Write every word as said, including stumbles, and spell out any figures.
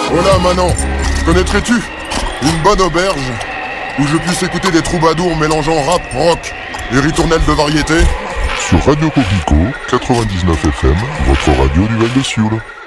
Hola Manon, connaîtrais-tu une bonne auberge où je puisse écouter des troubadours mélangeant rap, rock et ritournelles de variété? Sur Radio Coquelicot, quatre-vingt-dix-neuf F M, votre radio du Val de Sioule.